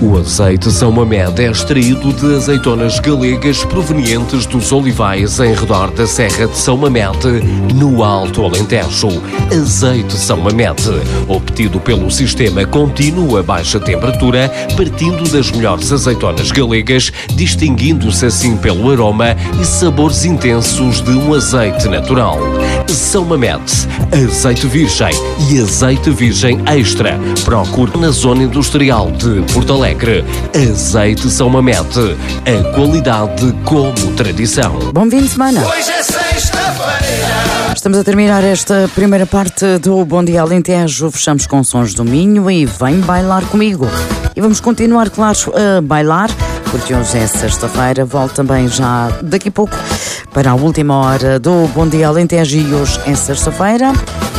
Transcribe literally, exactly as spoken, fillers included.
O azeite São Mamed é extraído de azeitonas galegas provenientes dos olivais em redor da Serra de São Mamed, no Alto Alentejo. Azeite São Mamed, obtido pelo sistema contínuo a baixa temperatura, partindo das melhores azeitonas galegas, distinguindo-se assim pelo aroma e sabores intensos de um azeite natural. São Mamed, azeite virgem e azeite virgem extra. Procure na zona industrial de Porto Alegre. Azeite São Mamed, a qualidade como tradição. Bom fim de semana. Hoje é sexta-feira. Estamos a terminar esta primeira parte do Bom Dia Alentejo. Fechamos com Sons do Minho e Vem Bailar Comigo. E vamos continuar, claro, a bailar, porque hoje é sexta-feira. Volto também já daqui a pouco para a última hora do Bom Dia Alentejo e hoje é sexta-feira.